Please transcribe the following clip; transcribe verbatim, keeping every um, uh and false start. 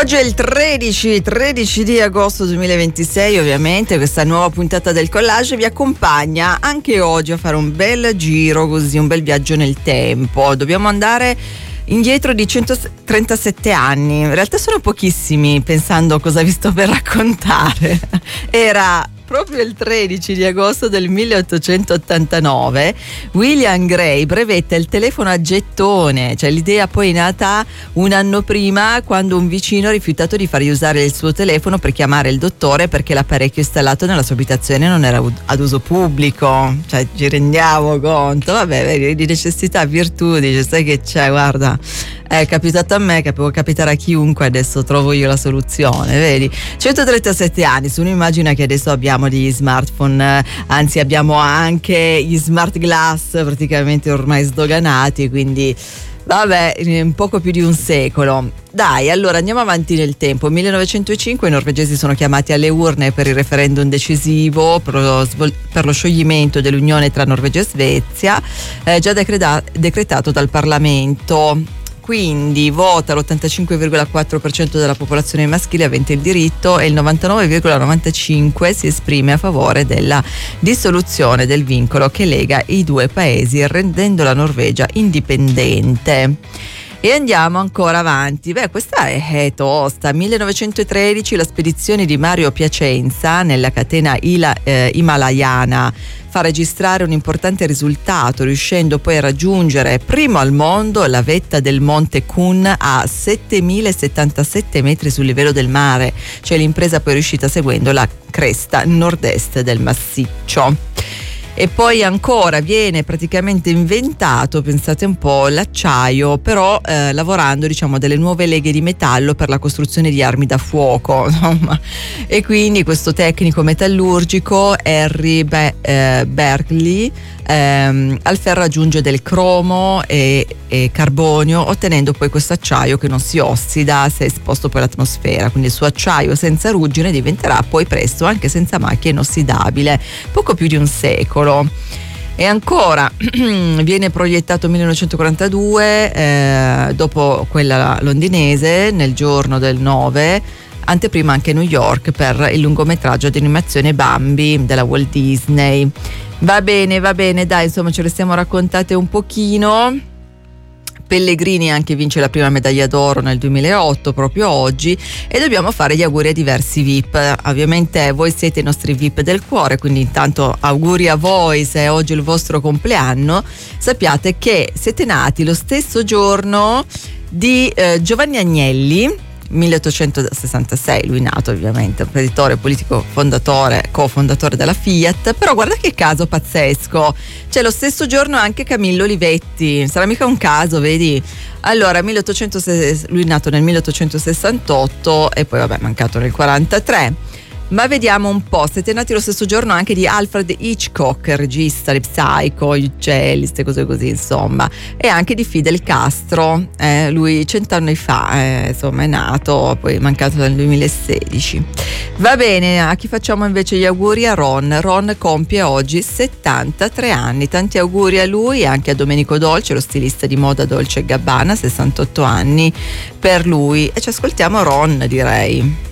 Oggi è il tredici, tredici di agosto duemilaventisei, ovviamente questa nuova puntata del Collage vi accompagna anche oggi a fare un bel giro, così un bel viaggio nel tempo. Dobbiamo andare indietro di centotrentasette anni, in realtà sono pochissimi pensando cosa vi sto per raccontare. Era proprio il tredici di agosto del milleottocentottantanove William Gray brevetta il telefono a gettone, cioè l'idea poi è nata un anno prima, quando un vicino ha rifiutato di fargli usare il suo telefono per chiamare il dottore perché l'apparecchio installato nella sua abitazione non era ad uso pubblico. Cioè, ci rendiamo conto? Vabbè, vedi, di necessità virtù, dice, sai che c'è, guarda, è capitato a me, che può capitare a chiunque, adesso trovo io la soluzione, vedi? centotrentasette anni, su un'immagine che adesso abbiamo di smartphone, anzi abbiamo anche gli smart glass praticamente ormai sdoganati, quindi vabbè, un poco più di un secolo. Dai, allora andiamo avanti nel tempo. millenovecentocinque i norvegesi sono chiamati alle urne per il referendum decisivo per lo, svol- per lo scioglimento dell'unione tra Norvegia e Svezia, eh, già decreta- decretato dal Parlamento. Quindi vota l'ottantacinque virgola quattro per cento della popolazione maschile avente il diritto e il novantanove virgola novantacinque per cento si esprime a favore della dissoluzione del vincolo che lega i due paesi, rendendo la Norvegia indipendente. E andiamo ancora avanti. Beh, questa è, è tosta. millenovecentotredici la spedizione di Mario Piacenza nella catena Ila, eh, himalayana fa registrare un importante risultato, riuscendo poi a raggiungere primo al mondo la vetta del monte Kun a settemilasettantasette metri sul livello del mare. Cioè l'impresa poi è riuscita seguendo la cresta nord-est del massiccio. E poi ancora viene praticamente inventato, pensate un po', l'acciaio, però eh, lavorando, diciamo, delle nuove leghe di metallo per la costruzione di armi da fuoco, insomma. E quindi questo tecnico metallurgico, Harry Be- eh, Berkeley, ehm, al ferro aggiunge del cromo e, e carbonio, ottenendo poi questo acciaio che non si ossida se esposto poi all'atmosfera. Quindi il suo acciaio senza ruggine diventerà poi presto, anche senza macchie, inossidabile, poco più di un secolo. E ancora viene proiettato millenovecentoquarantadue, eh, dopo quella londinese, nel giorno del nove, anteprima anche New York per il lungometraggio di animazione Bambi della Walt Disney. Va bene, va bene, dai, insomma ce le siamo raccontate un pochino. Pellegrini anche vince la prima medaglia d'oro nel duemilaotto, proprio oggi, e dobbiamo fare gli auguri a diversi V I P. Ovviamente voi siete i nostri V I P del cuore, quindi intanto auguri a voi se è oggi il vostro compleanno. Sappiate che siete nati lo stesso giorno di eh, Giovanni Agnelli, milleottocentosessantasei, lui nato ovviamente, imprenditore politico, fondatore, cofondatore della Fiat. Però guarda che caso pazzesco, c'è lo stesso giorno anche Camillo Olivetti, sarà mica un caso, vedi? Allora milleottocentosessanta, lui nato nel milleottocentosessantotto e poi vabbè mancato nel quarantatré. Ma vediamo un po', siete nati lo stesso giorno anche di Alfred Hitchcock, regista di Psycho, Gli uccelli, queste cose così, insomma, e anche di Fidel Castro, eh, lui cent'anni fa, eh, insomma, è nato, poi è mancato nel duemilasedici. Va bene, a chi facciamo invece gli auguri? A Ron. Ron compie oggi settantatré anni, tanti auguri a lui e anche a Domenico Dolce, lo stilista di moda Dolce e Gabbana, sessantotto anni per lui. E ci ascoltiamo Ron, direi.